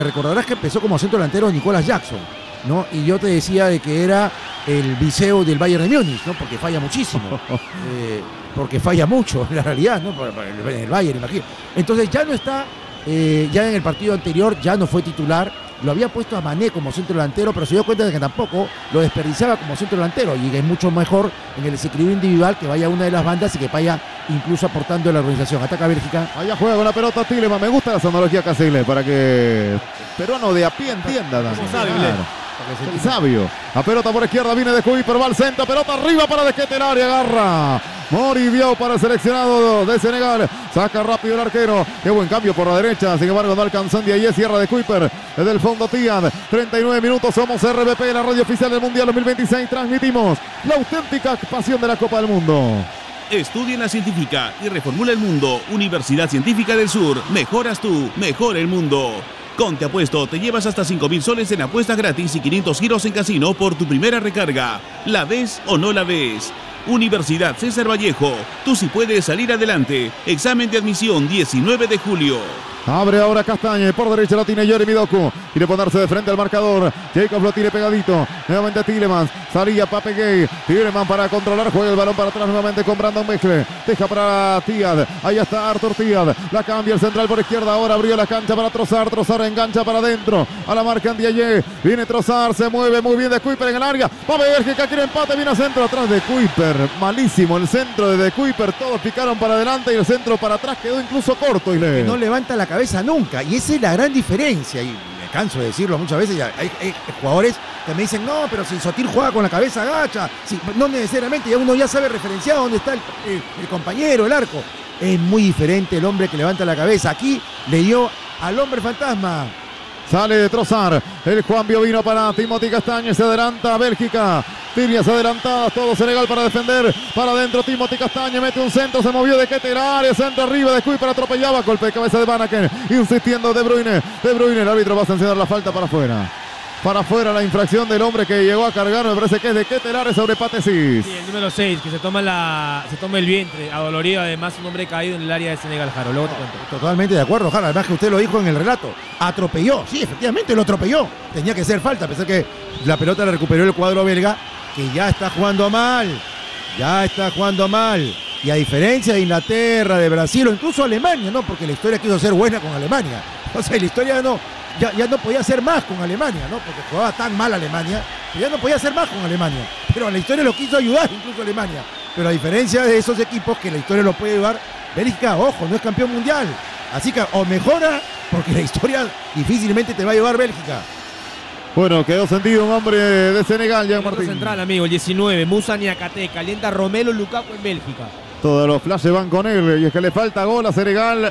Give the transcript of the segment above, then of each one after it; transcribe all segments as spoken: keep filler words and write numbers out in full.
Recordarás que empezó como centro delantero Nicolas Jackson, ¿no? Y yo te decía de que era el Viseu del Bayern de Múnich, ¿no? Porque falla muchísimo. eh, porque falla mucho, en la realidad, ¿no? En el Bayern, imagino. Entonces ya no está, eh, ya en el partido anterior ya no fue titular. Lo había puesto a Mané como centro delantero, pero se dio cuenta de que tampoco lo desperdiciaba como centro delantero. Y es mucho mejor en el desequilibrio individual que vaya a una de las bandas y que vaya incluso aportando en la organización. Ataca Bélgica. Allá juega con la pelota Tielemans. Me gusta la sonología Casillas para que peruano de a pie entienda. Como sabe, el sabio. La pelota por izquierda viene de Kuiper, va al centro, pelota arriba para De Ketelaere, agarra Mori Diaw para el seleccionado de Senegal. Saca rápido el arquero. Qué buen cambio por la derecha. Sin embargo, no alcanzó de ahí. Cierra de Kuiper. Desde el fondo, Tiad. treinta y nueve minutos. Somos R B P, la radio oficial del Mundial dos mil veintiséis. Transmitimos la auténtica pasión de la Copa del Mundo. Estudia en la científica y reformula el mundo. Universidad Científica del Sur. Mejoras tú, mejora el mundo. Con Te Apuesto te llevas hasta cinco mil soles en apuestas gratis y quinientos giros en casino por tu primera recarga. ¿La ves o no la ves? Universidad César Vallejo. Tú sí puedes salir adelante. Examen de admisión diecinueve de julio. Abre ahora Castañe, por derecha la tiene Yeremy Doku. Quiere ponerse de frente al marcador. Jacob lo tiene pegadito. Nuevamente Tielemans. Salía Pape Gay. Tielemans para controlar. Juega el balón para atrás nuevamente con Brandon Mezcle. Deja para Tiad. Ahí está Arthur Tiad. La cambia el central por izquierda. Ahora abrió la cancha para Trossard. Trossard engancha para adentro. A la marca Ndiaye. Viene Trossard. Se mueve muy bien de Kuiper en el área. Va a ver que quiere empate. Viene a centro atrás de Kuiper. Malísimo el centro de, de Kuiper. Todos picaron para adelante y el centro para atrás quedó incluso corto. Y le... No levanta la cabeza nunca, y esa es la gran diferencia, y me canso de decirlo muchas veces. Ya hay, hay jugadores que me dicen, no, pero si Sotil juega con la cabeza agacha, si, no necesariamente, ya uno ya sabe referenciar dónde está el, el, el compañero, el arco. Es muy diferente el hombre que levanta la cabeza. Aquí le dio al hombre fantasma. Sale de Trossard, el Juan vino para Timothy Castañe, se adelanta Bélgica, líneas adelantadas, todo Senegal para defender, para adentro Timothy Castañe, mete un centro, se movió de Ketelaere, centro arriba de Kuiper, atropellaba, golpe de cabeza de Van Aken, insistiendo De Bruyne, De Bruyne, el árbitro va a sancionar la falta para afuera. Para afuera la infracción del hombre que llegó a cargar, me parece que es de Ketelaere sobre Patesis. Sí, el número seis, que se toma, la, se toma el vientre, adolorido, además un hombre caído en el área de Senegal, Jaro. Luego te cuento. Totalmente de acuerdo, Jaro, además que usted lo dijo en el relato. Atropelló, sí, efectivamente lo atropelló. Tenía que ser falta, a pesar que la pelota la recuperó el cuadro belga, que ya está jugando mal. Ya está jugando mal. Y a diferencia de Inglaterra, de Brasil o incluso Alemania, ¿no? Porque la historia quiso ser buena con Alemania. O sea, la historia no... Ya, ya no podía hacer más con Alemania, ¿no? Porque jugaba tan mal Alemania, que ya no podía hacer más con Alemania. Pero la historia lo quiso ayudar incluso Alemania. Pero a diferencia de esos equipos que la historia lo puede ayudar, Bélgica, ojo, no es campeón mundial. Así que o mejora, porque la historia difícilmente te va a llevar Bélgica. Bueno, quedó sentido un hombre de Senegal, Jean Martín. Central, amigo, el diecinueve, Moussa Niakate, calienta Romelu Lukaku en Bélgica. Todos los flashes van con él y es que le falta gol a Senegal.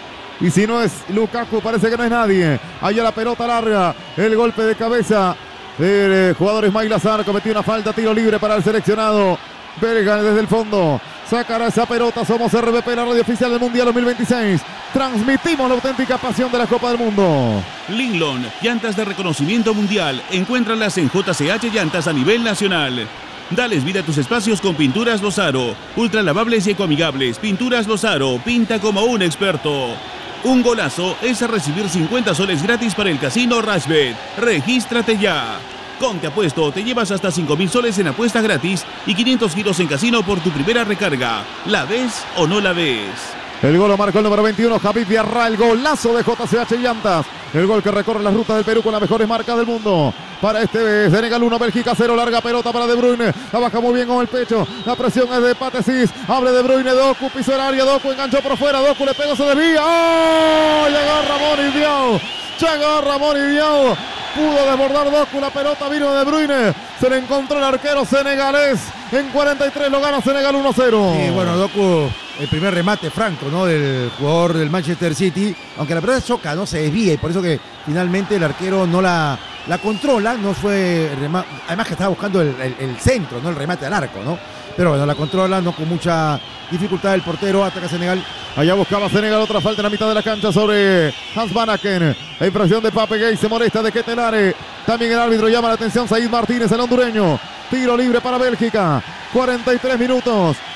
Y si no es Lukaku, parece que no es nadie. Allá la pelota larga, el golpe de cabeza del jugador Ismail Azar. Cometió una falta, tiro libre para el seleccionado belga desde el fondo. Sacará esa pelota, somos R B P, la radio oficial del Mundial dos mil veintiséis. Transmitimos la auténtica pasión de la Copa del Mundo. Linglon, llantas de reconocimiento mundial. Encuéntralas en J C H Llantas a nivel nacional. Dales vida a tus espacios con Pinturas Lozaro. Ultra lavables y ecoamigables. Pinturas Lozaro, pinta como un experto. Un golazo es a recibir cincuenta soles gratis para el casino Rashbet. Regístrate ya. Con Te Apuesto te llevas hasta cinco mil soles en apuestas gratis y quinientos giros en casino por tu primera recarga. ¿La ves o no la ves? El gol lo marcó el número veintiuno, Javid Diarra, el golazo de J C H Llantas. El gol que recorre las rutas del Perú con las mejores marcas del mundo. Para este Senegal uno, Bélgica cero, larga pelota para De Bruyne. La baja muy bien con el pecho. La presión es de Patesis. Abre De Bruyne, Doku, pisó el área, Doku enganchó por fuera, Doku le pegó, se desvía. ¡Oh! Llegó Ramón y Diaw. Llegó Ramón y Diaw. Pudo desbordar Doku, la pelota vino de De Bruyne. Se le encontró el arquero senegalés. En cuarenta y tres lo gana Senegal uno cero. Sí, bueno, Doku, el primer remate franco, ¿no? Del jugador del Manchester City. Aunque la pelota choca, ¿no? Se desvía y por eso que finalmente el arquero no la, la controla. No fue... Además que estaba buscando el, el, el centro, ¿no? El remate al arco, ¿no? Pero bueno, la controla, no con mucha dificultad el portero. Ataca Senegal. Allá buscaba Senegal otra falta en la mitad de la cancha sobre Hans Van Aken. La infracción de Pape Gay, se molesta de Ketelaere. También el árbitro llama la atención, Said Martínez, el hondureño. Tiro libre para Bélgica. cuarenta y tres minutos.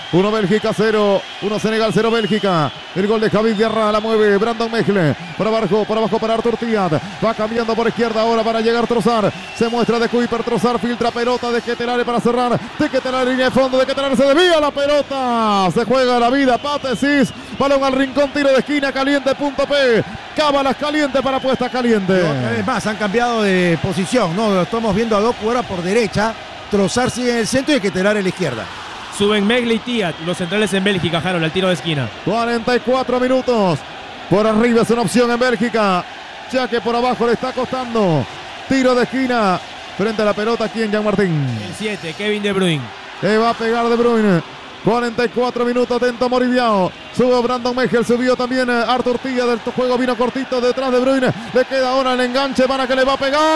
uno Bélgica, cero. uno Senegal, cero Bélgica. El gol de Javid Diarra, la mueve Brandon Mechle. Por abajo, por abajo para Artur Tiat. Va cambiando por izquierda ahora para llegar Trossard. Se muestra de Kuiper, Trossard filtra pelota de Ketelare para cerrar. De Ketelare, línea de fondo, de Ketelare se desvía la pelota. Se juega la vida, Patesis. Balón al rincón, tiro de esquina, caliente, punto P. Cábalas caliente para apuestas caliente. Otra vez más, han cambiado de posición, ¿no? Lo estamos viendo a Doku ahora por derecha. Trossard sigue en el centro y Ketelare en la izquierda. Suben Mechle y Tiat, los centrales en Bélgica, Harold, al tiro de esquina. cuarenta y cuatro minutos. Por arriba es una opción en Bélgica. Ya que por abajo le está costando. Tiro de esquina. Frente a la pelota aquí en Jean Martín. El siete, Kevin De Bruyne. Le va a pegar De Bruyne. cuarenta y cuatro minutos, atento Moridiao. Sube Brandon Mechle, subió también Artur Tiat del juego, vino cortito detrás de Bruyne. Le queda ahora el enganche para que le va a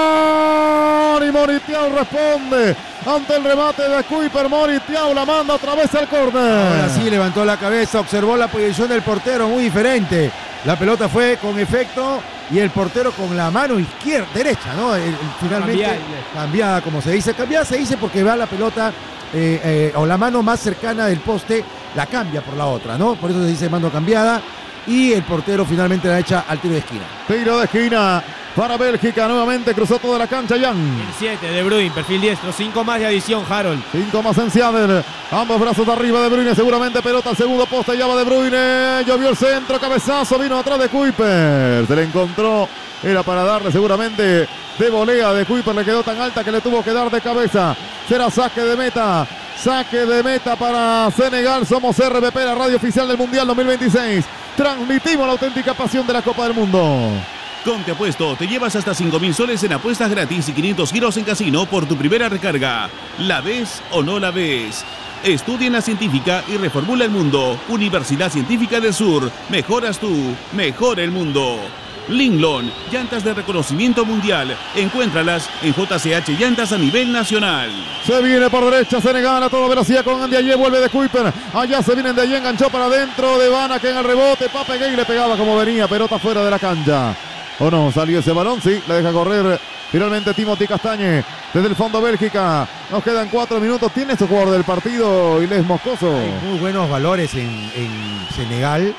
pegar. Y Moridiao responde ante el remate de Kuiper. Moridiao la manda otra vez al córner. Ahora sí levantó la cabeza, observó la posición del portero, muy diferente. La pelota fue con efecto y el portero con la mano izquierda, derecha, ¿no? El, el, finalmente Cambiada. cambiada, como se dice. Cambiada se dice porque va la pelota eh, eh, o la mano más cercana del poste, la cambia por la otra, ¿no? Por eso se dice mano cambiada. Y el portero finalmente la echa al tiro de esquina. Tiro de esquina para Bélgica, nuevamente cruzó toda la cancha Jan. El siete, De Bruyne, perfil diestro, cinco más de adición, Harold. Cinco más en Seattle. Ambos brazos arriba de Bruyne, seguramente pelota al segundo poste, ya va De Bruyne. Llovió el centro, cabezazo, vino atrás de Kuiper. Se le encontró, era para darle seguramente de volea de Kuiper, le quedó tan alta que le tuvo que dar de cabeza. Será saque de meta. Saque de meta para Senegal. Somos R B P, la radio oficial del Mundial dos mil veintiséis. Transmitimos la auténtica pasión de la Copa del Mundo. Con Te Apuesto te llevas hasta cinco mil soles en apuestas gratis y quinientos giros en casino por tu primera recarga. ¿La ves o no la ves? Estudia en la científica y reformula el mundo. Universidad Científica del Sur. Mejoras tú, mejora el mundo. Linglon, llantas de reconocimiento mundial. Encuéntralas en J C H Llantas a nivel nacional. Se viene por derecha Senegal a toda velocidad con Ndiaye, vuelve de Kuiper. Allá se viene Ndiaye, enganchó para adentro de Van Aken en el rebote. Pape Gay le pegaba como venía, pelota fuera de la cancha. ¿O no? ¿Salió ese balón? Sí, le deja correr finalmente Timothy Castañe desde el fondo Bélgica. Nos quedan cuatro minutos. Tiene su jugador del partido, Ilés Moscoso. Hay muy buenos valores en, en Senegal.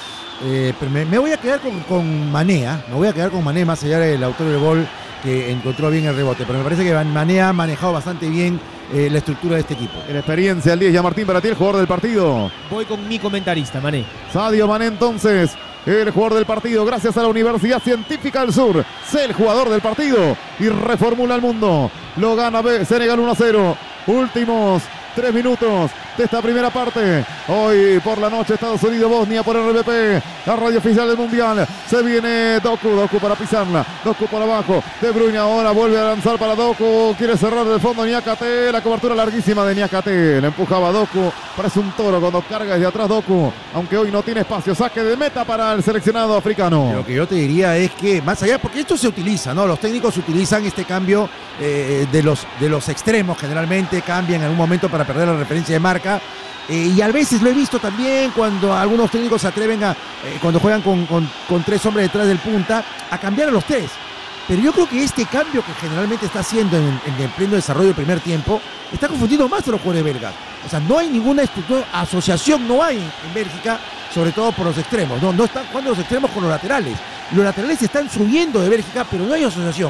Eh, pero me, me voy a quedar con, con Mané, ¿eh? Me voy a quedar con Mané, más allá del autor del gol que encontró bien el rebote. Pero me parece que Mané ha manejado bastante bien eh, la estructura de este equipo. En experiencia, el diez, ya Martín para ti, el jugador del partido. Voy con mi comentarista, Mané. Sadio Mané entonces, el jugador del partido, gracias a la Universidad Científica del Sur. Sé el jugador del partido y reformula el mundo. Lo gana Senegal uno a cero. Últimos tres minutos de esta primera parte. Hoy por la noche Estados Unidos, Bosnia por R B P, la radio oficial del Mundial. Se viene Doku, Doku para pisarla, Doku por abajo, De Bruyne ahora vuelve a lanzar para Doku, quiere cerrar del fondo Niakate, la cobertura larguísima de Niakate, le empujaba Doku, parece un toro cuando carga desde atrás Doku, aunque hoy no tiene espacio, saque de meta para el seleccionado africano. Lo que yo te diría es que más allá, porque esto se utiliza, ¿no? Los técnicos utilizan este cambio eh, de, los, de los extremos, generalmente cambian en algún momento para perder la referencia de marca. Eh, y a veces lo he visto también cuando algunos técnicos se atreven a, eh, cuando juegan con, con, con tres hombres detrás del punta, a cambiar a los tres. Pero yo creo que este cambio que generalmente está haciendo en, en el pleno desarrollo del primer tiempo, está confundiendo más a los jugadores belgas. O sea, no hay ninguna estructura, asociación no hay en Bélgica, sobre todo por los extremos. No, no están jugando los extremos con los laterales. Los laterales están subiendo de Bélgica, pero no hay asociación.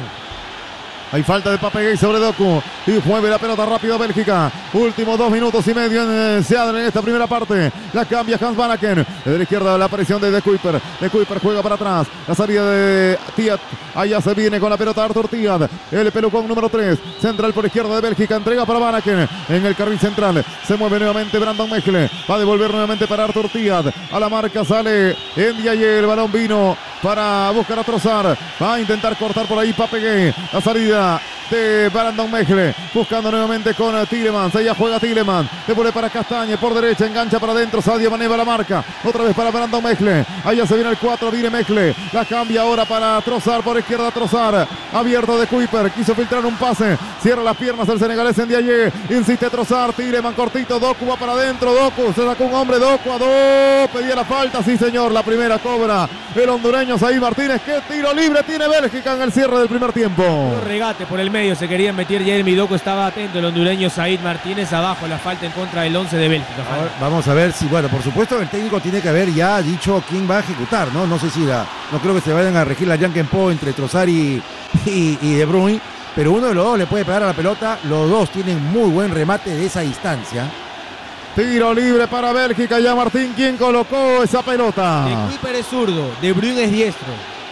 Hay falta de Pape Gay sobre Doku y mueve la pelota rápido a Bélgica. Últimos dos minutos y medio en Seattle en esta primera parte. La cambia Hans Van Aken. Desde la izquierda la aparición de De Kuiper. De Kuiper juega para atrás. La salida de Tiat. Allá se viene con la pelota Artur Tiat. El pelucón número tres. Central por izquierda de Bélgica. Entrega para Van Aken. En el carril central se mueve nuevamente Brandon Mechle. Va a devolver nuevamente para Artur Tiat. A la marca sale Ndiaye. El balón vino para buscar a Trossard. Va a intentar cortar por ahí Pape Gay. La salida de Brandon Mechle, buscando nuevamente con Tielemans, allá juega Tielemans, devuelve para Castañe, por derecha, engancha para adentro, Sadio Mané va la marca, otra vez para Brandon Mechle, allá se viene el cuatro, viene Mechle, la cambia ahora para Trossard, por izquierda Trossard, abierto de Kuiper, quiso filtrar un pase, cierra las piernas el senegalés Ndiaye, insiste Trossard, Tielemans cortito, Doku va para adentro, Doku, se sacó un hombre, Doku a dos, pedía la falta, sí señor, la primera cobra el hondureño Said Martínez, qué tiro libre tiene Bélgica en el cierre del primer tiempo. Regate por el medio se quería meter Jeremy Doku, estaba atento el hondureño Said Martínez. Abajo la falta en contra del once de Bélgica. Ahora, vamos a ver si, bueno, por supuesto el técnico tiene que haber ya dicho quién va a ejecutar, ¿no? No sé si la, no creo que se vayan a regir la Jankenpo entre Trossard y, y, y De Bruyne, pero uno de los dos le puede pegar a la pelota. Los dos tienen muy buen remate de esa distancia. Tiro libre para Bélgica. Ya Martín, ¿quién colocó esa pelota? De Kuiper es zurdo, De Bruyne es diestro.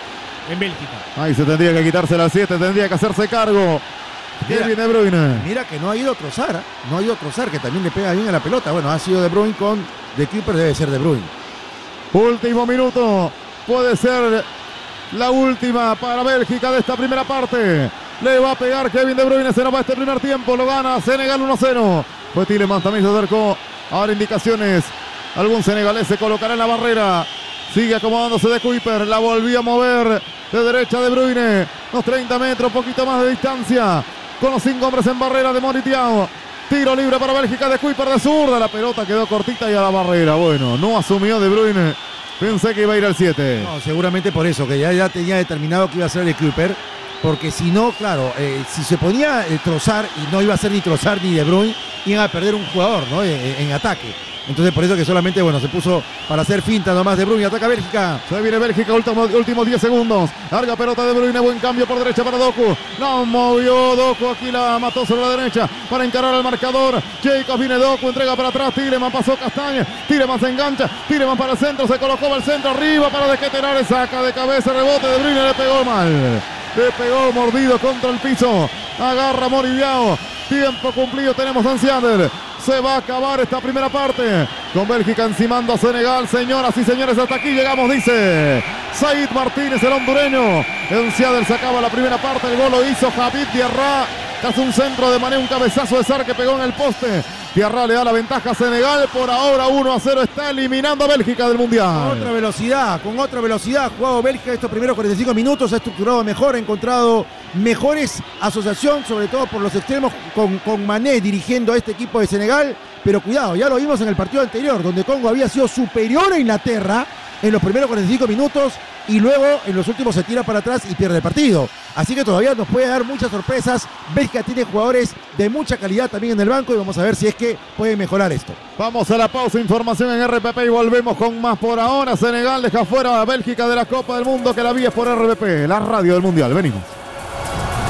En Bélgica. Ahí se tendría que quitarse la siete, tendría que hacerse cargo. Mira, Kevin De Bruyne. Mira que no ha ido Trossard, ¿eh? No ha ido Trossard, que también le pega bien a la pelota. Bueno, ha sido De Bruyne con De Kuiper, debe ser De Bruyne. Último minuto. Puede ser la última para Bélgica de esta primera parte. Le va a pegar Kevin De Bruyne, se nos va este primer tiempo, lo gana Senegal uno cero. Fue Tielemans, también se acercó. Ahora indicaciones. Algún senegalés se colocará en la barrera. Sigue acomodándose De Kuiper, la volvió a mover de derecha De Bruyne. Unos treinta metros, poquito más de distancia. Con los cinco hombres en barrera de Moritiao. Tiro libre para Bélgica, De Kuiper de zurda. La pelota quedó cortita y a la barrera. Bueno, no asumió De Bruyne. Pensé que iba a ir al siete. No, seguramente por eso, que ya, ya tenía determinado que iba a ser De Kuiper. Porque si no, claro, eh, si se ponía el Trossard y no iba a ser ni Trossard ni De Bruyne, iban a perder un jugador, ¿no? En, en ataque. Entonces por eso que solamente, bueno, se puso para hacer finta nomás De Bruyne. Ataca Bélgica. Se viene Bélgica, últimos, últimos diez segundos. Larga pelota De Bruyne, buen cambio por derecha para Doku. No movió Doku, aquí la mató sobre la derecha para encarar al marcador. Jacobs viene Doku, entrega para atrás. Tielemans pasó Castaña. Tielemans se engancha. Tielemans para el centro, se colocó para el centro, arriba para Desqueterar. Saca de cabeza, rebote De Bruyne, le pegó mal. Le pegó mordido contra el piso. Agarra Moritiao. Tiempo cumplido, tenemos Ansiander. Se va a acabar esta primera parte con Bélgica encimando a Senegal. Señoras y señores, hasta aquí llegamos, dice Said Martínez, el hondureño. Ansiander se acaba la primera parte. El gol lo hizo Habib Diarra. Hace un centro de Mané, un cabezazo de Sar que pegó en el poste. Diarra le da la ventaja a Senegal. Por ahora uno a cero, está eliminando a Bélgica del Mundial. Con otra velocidad, con otra velocidad. Ha jugado Bélgica estos primeros cuarenta y cinco minutos. Ha estructurado mejor, ha encontrado mejores asociación, sobre todo por los extremos, con, con Mané dirigiendo a este equipo de Senegal. Pero cuidado, ya lo vimos en el partido anterior, donde Congo había sido superior a Inglaterra en los primeros cuarenta y cinco minutos y luego en los últimos se tira para atrás y pierde el partido. Así que todavía nos puede dar muchas sorpresas. Bélgica tiene jugadores de mucha calidad también en el banco y vamos a ver si es que puede mejorar esto. Vamos a la pausa, información en R P P y volvemos con más. Por ahora Senegal deja fuera a Bélgica de la Copa del Mundo, que la vía es por R P P, la radio del Mundial. Venimos.